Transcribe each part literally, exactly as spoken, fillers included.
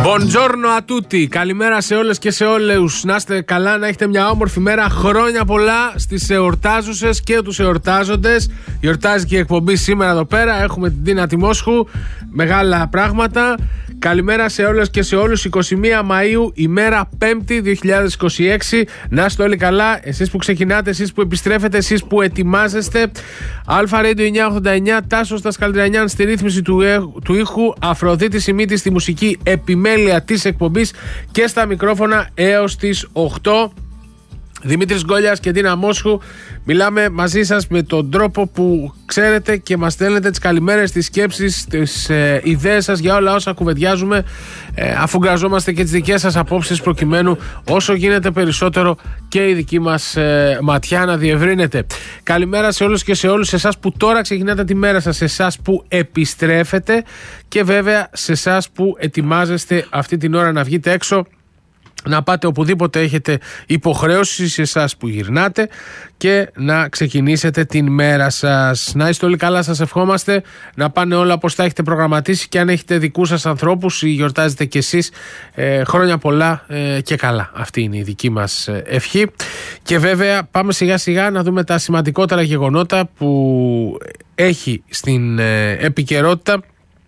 Buongiorno a tutti. Καλημέρα σε όλες και σε όλους. Να είστε καλά, να έχετε μια όμορφη μέρα. Χρόνια πολλά στις εορτάζουσες και τους εορτάζοντες. Γιορτάζει και η εκπομπή σήμερα εδώ πέρα. Έχουμε την Τίνα τη Μόσχου. Μεγάλα πράγματα. Καλημέρα σε όλες και σε όλους. εικοστή πρώτη Μαΐου, ημέρα Πέμπτη δύο χιλιάδες είκοσι έξι. Να είστε όλοι καλά. Εσείς που ξεκινάτε, εσείς που επιστρέφετε, εσείς που ετοιμάζεστε. Αλφα Radio εννιακόσια ογδόντα εννιά. Τάσος Δασκαλτριανιάν στη ρύθμιση του, του ήχου. Αφροδίτη Σιμίτη στη μουσική επιμέλεια της εκπομπής και στα μικρόφωνα έως τις οκτώ. Δημήτρης Γκόλιας και Τίνα Μόσχου. Μιλάμε μαζί σας με τον τρόπο που ξέρετε και μας στέλνετε τις καλημέρες, τις σκέψεις, τις ε, ιδέες σας για όλα όσα κουβεντιάζουμε, ε, αφού γραζόμαστε και τις δικές σας απόψεις προκειμένου όσο γίνεται περισσότερο και η δική μας ε, ματιά να διευρύνεται. Καλημέρα σε όλους και σε όλους, σε εσάς που τώρα ξεκινάτε τη μέρα σας, σε εσάς που επιστρέφετε και βέβαια σε εσάς που ετοιμάζεστε αυτή την ώρα να βγείτε έξω, να πάτε οπουδήποτε έχετε υποχρέωση, σε εσάς που γυρνάτε, και να ξεκινήσετε την μέρα σας. Να είστε όλοι καλά, σας ευχόμαστε. Να πάνε όλα όπως τα έχετε προγραμματίσει, και αν έχετε δικούς σας ανθρώπους ή γιορτάζετε κι εσείς, ε, χρόνια πολλά ε, και καλά. Αυτή είναι η δική μας ευχή. Και βέβαια πάμε σιγά σιγά να δούμε τα σημαντικότερα γεγονότα που έχει στην ε, επικαιρότητα,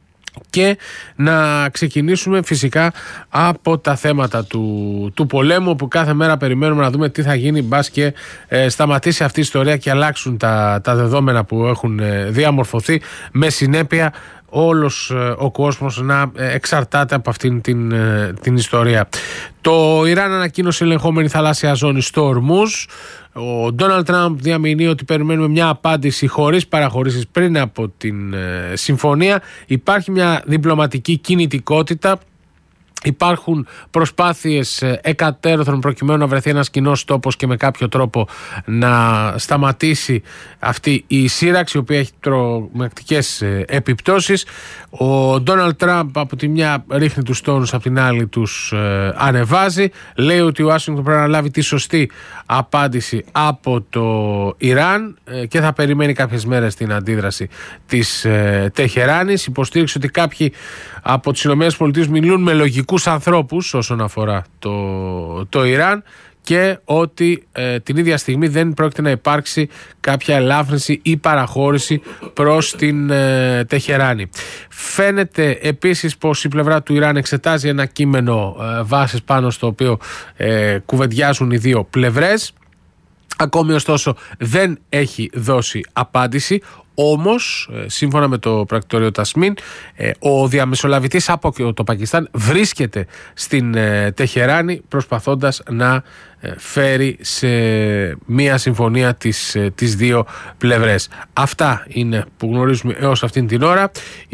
και να ξεκινήσουμε φυσικά από τα θέματα του, του πολέμου, που κάθε μέρα περιμένουμε να δούμε τι θα γίνει, μπας και ε, σταματήσει αυτή η ιστορία και αλλάξουν τα, τα δεδόμενα που έχουν ε, διαμορφωθεί, με συνέπεια όλος ε, ο κόσμος να ε, εξαρτάται από αυτήν την, ε, την ιστορία. Το Ιράν ανακοίνωσε ελεγχόμενη θαλάσσια ζώνη στο Ορμούζ. Ο Ντόναλντ Τραμπ διαμηνύει ότι περιμένουμε μια απάντηση χωρίς παραχωρήσεις πριν από την ε, συμφωνία. Υπάρχει μια διπλωματική κινητικότητα. Υπάρχουν προσπάθειες εκατέρωθρον προκειμένου να βρεθεί ένας κοινός τόπος και με κάποιο τρόπο να σταματήσει αυτή η σύραξη, η οποία έχει τρομακτικές επιπτώσεις. Ο Ντόναλντ Τραμπ από τη μια ρίχνει τους τόνους, από την άλλη τους ε, ανεβάζει. Λέει ότι ο Ουάσιγκτον πρέπει να λάβει τη σωστή απάντηση από το Ιράν ε, και θα περιμένει κάποιες μέρες την αντίδραση της ε, Τεχεράνης. Υποστήριξε ότι κάποιοι από τις ΗΠΑ μιλούν με λογικούς ανθρώπους όσον αφορά το, το Ιράν, και ότι ε, την ίδια στιγμή δεν πρόκειται να υπάρξει κάποια ελάφρυνση ή παραχώρηση προς την ε, Τεχεράνη. Φαίνεται επίσης πως η πλευρά του Ιράν εξετάζει ένα κείμενο ε, βάσης πάνω στο οποίο ε, κουβεντιάζουν οι δύο πλευρές. Ακόμη ωστόσο δεν έχει δώσει απάντηση. Όμως, σύμφωνα με το πρακτορείο Τασμίν, ο διαμεσολαβητής από το Πακιστάν βρίσκεται στην Τεχεράνη, προσπαθώντας να φέρει σε μία συμφωνία τις, τις δύο πλευρές. Αυτά είναι που γνωρίζουμε έως αυτήν την ώρα.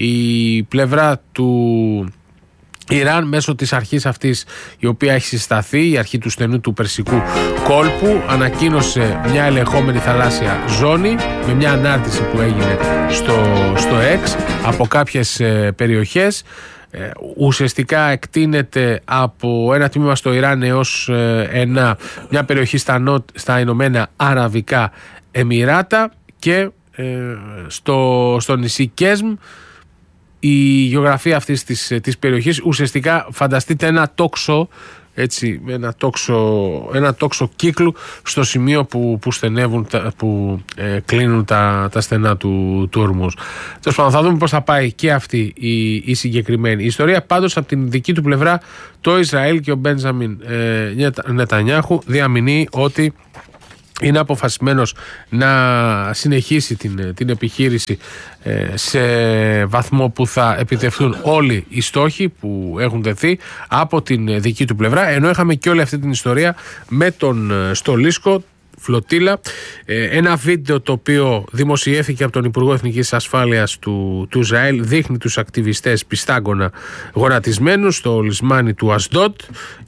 Η πλευρά του Ιράν, μέσω της αρχής αυτής η οποία έχει συσταθεί, η αρχή του στενού του Περσικού κόλπου, ανακοίνωσε μια ελεγχόμενη θαλάσσια ζώνη με μια ανάρτηση που έγινε στο, στο X από κάποιες ε, περιοχές. Ε, ουσιαστικά εκτείνεται από ένα τμήμα στο Ιράν έως ε, ένα, μια περιοχή στα, νο, στα Ηνωμένα Αραβικά Εμιράτα, και ε, στο, στο νησί Κέσμ. Η γεωγραφία αυτής της, της περιοχής, ουσιαστικά φανταστείτε ένα τόξο, έτσι, ένα τόξο, ένα τόξο κύκλου στο σημείο που, που στενεύουν, που ε, κλείνουν τα, τα στενά του, του Ορμούζ. Τέλος πάντων, θα δούμε πώς θα πάει και αυτή η, η συγκεκριμένη ιστορία. Πάντως από την δική του πλευρά, το Ισραήλ και ο Μπέντζαμιν ε, Νετανιάχου διαμηνύει ότι είναι αποφασισμένος να συνεχίσει την, την επιχείρηση ε, σε βαθμό που θα επιτευχθούν όλοι οι στόχοι που έχουν τεθεί από την δική του πλευρά, ενώ είχαμε και όλη αυτή την ιστορία με τον Στολίσκο φλωτίλα. Ε, ένα βίντεο το οποίο δημοσιεύθηκε από τον Υπουργό Εθνικής Ασφάλειας του, του Ισραήλ δείχνει τους ακτιβιστές πιστάγκωνα γονατισμένους στο λιμάνι του Ασντότ,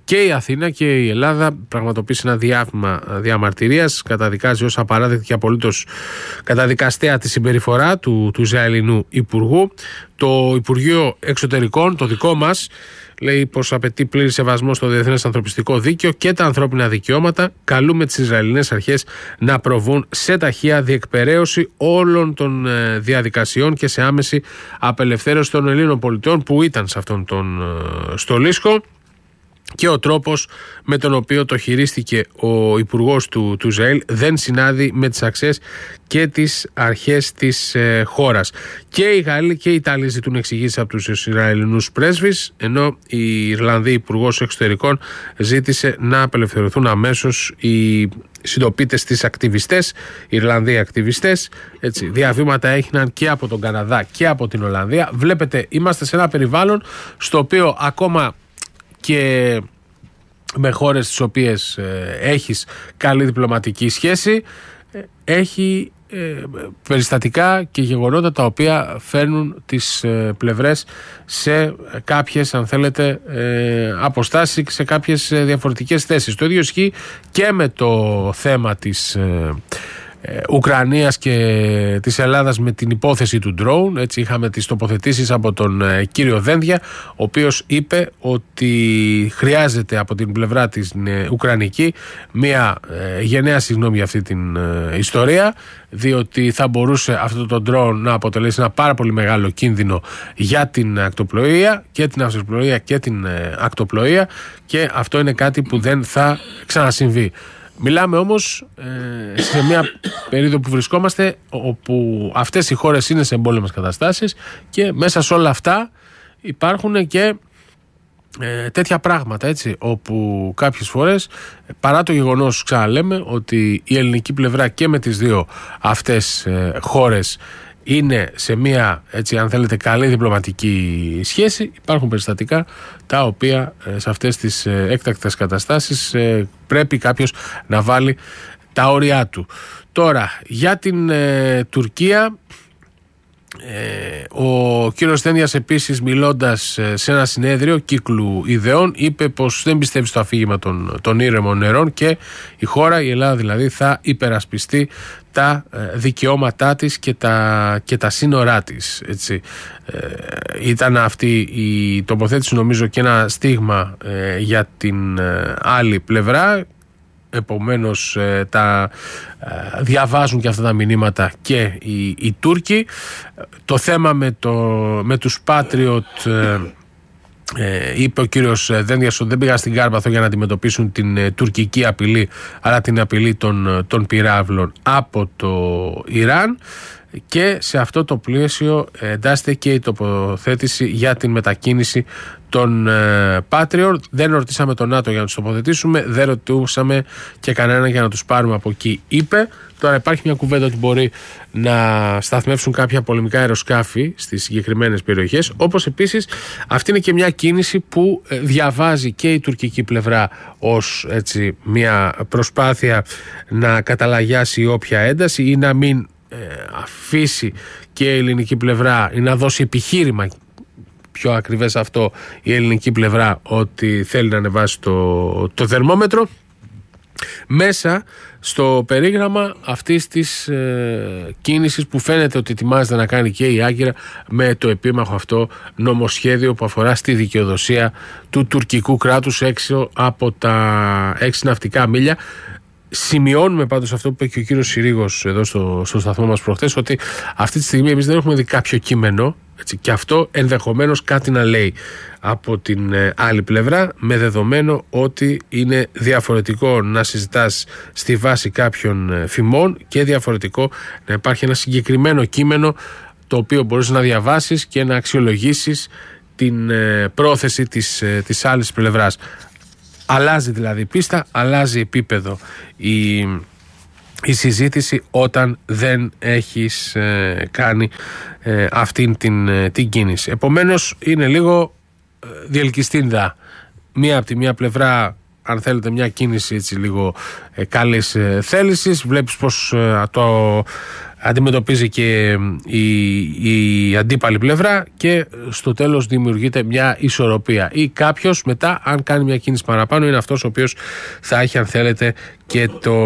και η Αθήνα και η Ελλάδα πραγματοποίησε ένα διάβημα διαμαρτυρίας, καταδικάζει ως απαράδεκτη και απολύτως καταδικαστέα τη συμπεριφορά του, του Ισραηλινού Υπουργού. Το Υπουργείο Εξωτερικών, το δικό μας, λέει πως απαιτεί πλήρη σεβασμό στο διεθνές ανθρωπιστικό δίκαιο και τα ανθρώπινα δικαιώματα. Καλούμε τις Ισραηλινές αρχές να προβούν σε ταχεία διεκπεραίωση όλων των διαδικασιών και σε άμεση απελευθέρωση των Ελλήνων πολιτών που ήταν σε αυτόν τον στολίσκο. Και ο τρόπος με τον οποίο το χειρίστηκε ο υπουργός του, του Ισραήλ δεν συνάδει με τις αξίες και τις αρχές της ε, χώρας. Και οι Γάλλοι και οι Ιταλοί ζητούν εξηγήσεις από τους Ισραηλινούς πρέσβεις, ενώ η Ιρλανδή υπουργός εξωτερικών ζήτησε να απελευθερωθούν αμέσως οι συντοπίτες της ακτιβιστές, οι Ιρλανδοί ακτιβιστές. Έτσι, διαβήματα έγιναν και από τον Καναδά και από την Ολλανδία. Βλέπετε, είμαστε σε ένα περιβάλλον στο οποίο ακόμα και με χώρες τις οποίες ε, έχεις καλή διπλωματική σχέση, ε, έχει ε, περιστατικά και γεγονότα τα οποία φέρνουν τις ε, πλευρές σε κάποιες, αν θέλετε, ε, αποστάσεις και σε κάποιες ε, διαφορετικές θέσεις. Το ίδιο ισχύει και με το θέμα της ε, Ουκρανίας και της Ελλάδας με την υπόθεση του drone. Έτσι, είχαμε τις τοποθετήσεις από τον ε, κύριο Δένδια, ο οποίος είπε ότι χρειάζεται από την πλευρά της ε, Ουκρανική μια ε, γενναία συγγνώμη για αυτή την ε, ιστορία, διότι θα μπορούσε αυτό το drone να αποτελέσει ένα πάρα πολύ μεγάλο κίνδυνο για την ακτοπλοεία και την αυσιπλοεία και την ε, ακτοπλοεία, και αυτό είναι κάτι που δεν θα ξανασυμβεί. Μιλάμε όμως ε, σε μια περίοδο που βρισκόμαστε, όπου αυτές οι χώρες είναι σε εμπόλεμες καταστάσεις και μέσα σε όλα αυτά υπάρχουν και ε, τέτοια πράγματα, έτσι, όπου κάποιες φορές, παρά το γεγονός, ξαναλέμε, ότι η ελληνική πλευρά και με τις δύο αυτές ε, χώρες είναι σε μια, έτσι, αν θέλετε, καλή διπλωματική σχέση, υπάρχουν περιστατικά τα οποία ε, σε αυτές τις ε, έκτακτες καταστάσεις ε, πρέπει κάποιος να βάλει τα όρια του. Τώρα, για την ε, Τουρκία, ε, ο κύριος Δένδιας επίσης, μιλώντας ε, σε ένα συνέδριο κύκλου ιδεών, είπε πως δεν πιστεύει στο αφήγημα των, των ήρεμων νερών και η χώρα, η Ελλάδα δηλαδή, θα υπερασπιστεί τα δικαιώματά της και τα, και τα σύνορά της. Έτσι. Ε, ήταν αυτή η τοποθέτηση, νομίζω, και ένα στίγμα ε, για την ε, άλλη πλευρά. Επομένως ε, τα ε, διαβάζουν και αυτά τα μηνύματα και οι, οι Τούρκοι. Το θέμα με, το, με τους Patriot, ε, Ε, είπε ο κύριος Δένδιας ότι δεν πήγαν στην Κάρπαθο για να αντιμετωπίσουν την ε, τουρκική απειλή, αλλά την απειλή των, των πυράβλων από το Ιράν, και σε αυτό το πλαίσιο ε, εντάσσεται και η τοποθέτηση για την μετακίνηση των ε, Patriot. Δεν ρωτήσαμε τον ΝΑΤΟ για να τους τοποθετήσουμε, δεν ρωτούσαμε και κανένα για να τους πάρουμε από εκεί, είπε. Τώρα υπάρχει μια κουβέντα ότι μπορεί να σταθμεύσουν κάποια πολεμικά αεροσκάφη στις συγκεκριμένες περιοχές, όπως επίσης αυτή είναι και μια κίνηση που διαβάζει και η τουρκική πλευρά ως, έτσι, μια προσπάθεια να καταλαγιάσει όποια ένταση ή να μην ε, αφήσει και η ελληνική πλευρά ή να δώσει επιχείρημα, πιο ακριβές αυτό, η ελληνική πλευρά, ότι θέλει να ανεβάσει το, το θερμόμετρο. Μέσα στο περίγραμμα αυτής της ε, κίνησης που φαίνεται ότι ετοιμάζεται να κάνει και η Άγκυρα με το επίμαχο αυτό νομοσχέδιο που αφορά στη δικαιοδοσία του τουρκικού κράτους έξω από τα έξι ναυτικά μίλια. Σημειώνουμε πάντως αυτό που είπε και ο κύριος Συρίγος εδώ στο, στο σταθμό μας προχθές, ότι αυτή τη στιγμή εμείς δεν έχουμε δει κάποιο κείμενο, έτσι, και αυτό ενδεχομένως κάτι να λέει από την ε, άλλη πλευρά, με δεδομένο ότι είναι διαφορετικό να συζητάς στη βάση κάποιων ε, φημών και διαφορετικό να υπάρχει ένα συγκεκριμένο κείμενο το οποίο μπορείς να διαβάσεις και να αξιολογήσεις την ε, πρόθεση της, ε, της άλλης πλευράς. Αλλάζει δηλαδή πίστα, αλλάζει επίπεδο η, η συζήτηση όταν δεν έχεις ε, κάνει ε, αυτήν την, ε, την κίνηση. Επομένως είναι λίγο ε, διελκυστίνδα. Μία από τη μία πλευρά, αν θέλετε, μια κίνηση, έτσι, λίγο ε, καλής ε, θέλησης. Βλέπεις πως ε, το αντιμετωπίζει και η, η αντίπαλη πλευρά και στο τέλος δημιουργείται μια ισορροπία. Ή κάποιος μετά, αν κάνει μια κίνηση παραπάνω, είναι αυτός ο οποίος θα έχει, αν θέλετε, και, το,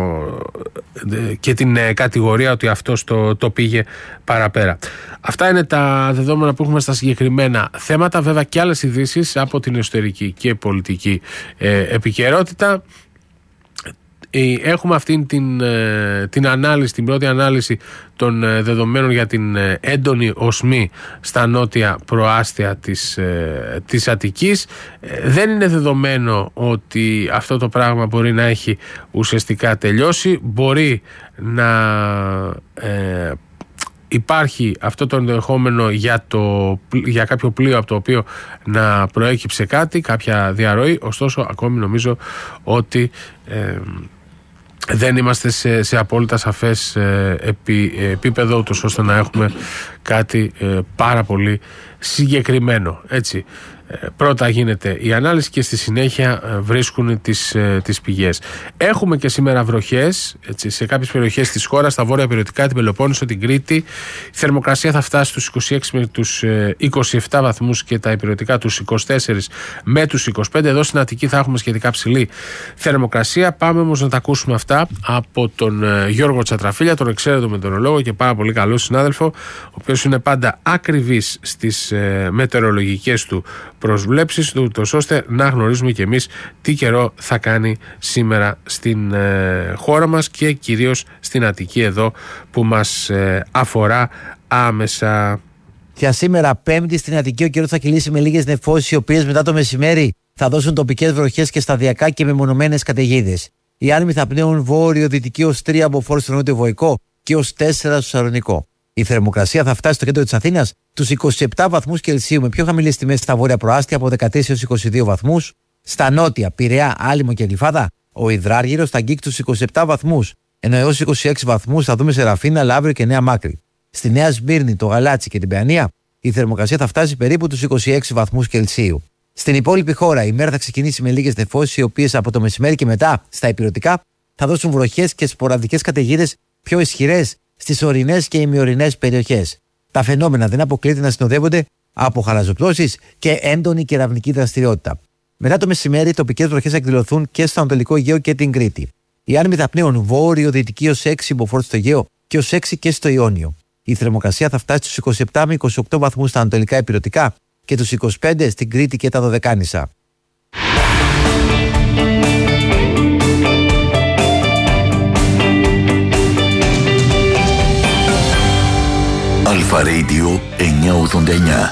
και την κατηγορία ότι αυτός το, το πήγε παραπέρα. Αυτά είναι τα δεδομένα που έχουμε στα συγκεκριμένα θέματα. Βέβαια και άλλες ειδήσεις από την εσωτερική και πολιτική ε, επικαιρότητα. Έχουμε αυτήν την, την ανάλυση, την πρώτη ανάλυση των δεδομένων για την έντονη οσμή στα νότια προάστια της, της Αττικής. Δεν είναι δεδομένο ότι αυτό το πράγμα μπορεί να έχει ουσιαστικά τελειώσει. Μπορεί να ε, υπάρχει αυτό το ενδεχόμενο για, το, για κάποιο πλοίο από το οποίο να προέκυψε κάτι, κάποια διαρροή. Ωστόσο ακόμη νομίζω ότι ε, δεν είμαστε σε, σε απόλυτα σαφές ε, επί, ε, επίπεδο, ούτως ώστε να έχουμε κάτι ε, πάρα πολύ συγκεκριμένο. Έτσι. Ε, πρώτα γίνεται η ανάλυση και στη συνέχεια ε, βρίσκουν τις, ε, τις πηγές. Έχουμε και σήμερα βροχές, έτσι, σε κάποιες περιοχές της χώρας, στα βόρεια περιοτικά, την Πελοπόννησο, την Κρήτη. Η θερμοκρασία θα φτάσει στους είκοσι έξι με τους ε, είκοσι επτά βαθμούς και τα υπηρετικά τους είκοσι τέσσερα με τους είκοσι πέντε. Εδώ στην Αττική θα έχουμε σχετικά ψηλή θερμοκρασία. Πάμε όμως να τα ακούσουμε αυτά από τον ε, Γιώργο Τσατραφίλια, τον εξαίρετο μετεωρολόγο και πάρα πολύ καλό συνάδελφο, ο οποίος είναι πάντα ακριβής στις ε, μετεωρολογικές του προσβλέψεις, ούτως ώστε να γνωρίζουμε και εμείς τι καιρό θα κάνει σήμερα στην ε, χώρα μας και κυρίως στην Αττική εδώ που μας ε, αφορά άμεσα. Για σήμερα Πέμπτη στην Αττική ο καιρός θα κυλήσει με λίγες νεφώσεις, οι οποίες μετά το μεσημέρι θα δώσουν τοπικές βροχές και σταδιακά και μεμονωμένες καταιγίδες. Οι άνεμοι θα πνέουν βόρειο-δυτική ως τρία από φόρ στο νότιο Βοϊκό και ως τέσσερα στο Σαλονικό. Η θερμοκρασία θα φτάσει στο κέντρο της Αθήνας τους είκοσι επτά βαθμούς Κελσίου, με πιο χαμηλές τιμές στα βόρεια προάστια από δεκατέσσερα έως είκοσι δύο βαθμούς. Στα νότια, Πειραιά, Άλυμο και Γλυφάδα, ο Ιδράργυρος θα αγγίξει τους είκοσι επτά βαθμούς, ενώ έως είκοσι έξι βαθμούς θα δούμε σε Ραφίνα, Λαύριο και Νέα Μάκρη. Στη Νέα Σμύρνη, το Γαλάτσι και την Παιανία, η θερμοκρασία θα φτάσει περίπου τους είκοσι έξι βαθμούς Κελσίου. Στην υπόλοιπη χώρα, η μέρα θα ξεκινήσει με λίγες νεφώσεις, οι οποίες από το μεσημέρι και μετά στα υπηρετικά θα δώσουν βροχές και σποραδικές καταιγίδες πιο ισχυρές στις ορεινές και ημιορεινές περιοχές. Τα φαινόμενα δεν αποκλείεται να συνοδεύονται από χαλαζοπτώσεις και έντονη κεραυνική δραστηριότητα. Μετά το μεσημέρι, οι τοπικές βροχές θα εκδηλωθούν και στο Ανατολικό Αιγαίο και την Κρήτη. Οι άνεμοι θα πνέουν βόρειο-δυτική ως έξι μποφόρ στο Αιγαίο και ως έξι και στο Ιόνιο. Η θερμοκρασία θα φτάσει στους είκοσι επτά με είκοσι οκτώ βαθμούς στα ανατολικά ηπειρωτικά και τους είκοσι πέντε στην Κρήτη και τα Δωδεκάνησα. Αλφα Radio εννιακόσια ογδόντα εννιά.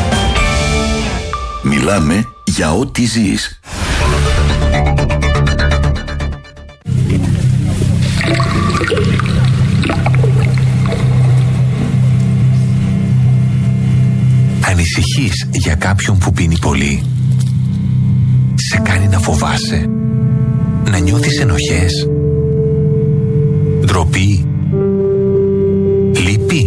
Μιλάμε για ό,τι ζεις. Ανησυχείς για κάποιον που πίνει πολύ? Σε κάνει να φοβάσαι, να νιώθεις ενοχές, ντροπή, λύπη?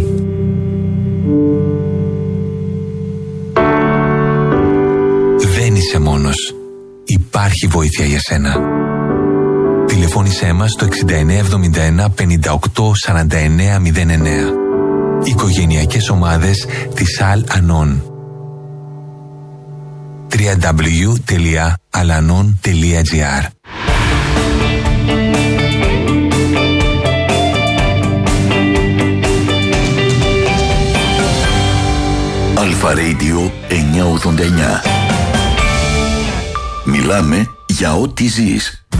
Δεν είσαι μόνος. Υπάρχει βοήθεια για σένα. Τηλεφώνησέ μας στο εξήντα εννέα εβδομήντα ένα πενήντα οκτώ σαράντα εννέα μηδέν εννέα. Οικογενειακές ομάδες της Al-Anon. double-u double-u double-u τελεία alanon τελεία gr. Αλφα Radio εννιακόσια ογδόντα εννιά. Μιλάμε για ό,τι ζεις.